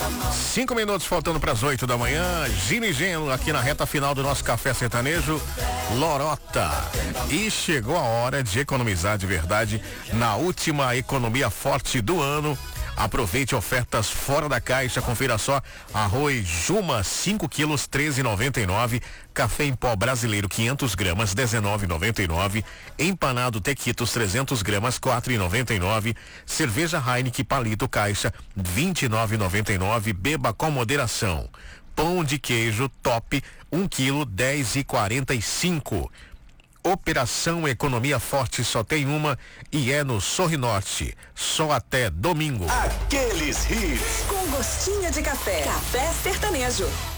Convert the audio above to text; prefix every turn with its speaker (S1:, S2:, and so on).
S1: 5 minutos faltando para as 8 da manhã. Gino e Geno aqui na reta final do nosso Café Sertanejo Lorota. E chegou a hora de economizar de verdade na última economia forte do ano. Aproveite ofertas fora da caixa, confira só: arroz Juma 5 quilos 13,99, café em pó brasileiro 500 gramas 19,99, empanado Tequitos 300 gramas 4,99, cerveja Heineken palito caixa 29,99, beba com moderação. Pão de queijo top 1 quilo 10,45. Operação Economia Forte só tem uma e é no Sorrinorte. Só até domingo.
S2: Aqueles hits.
S3: Com gostinho de café. Café Sertanejo.